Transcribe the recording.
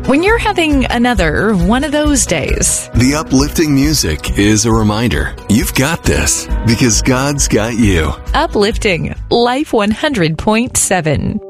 when you're having another one of those days. The uplifting music is a reminder you've got this because God's got you. Uplifting Life 100.7.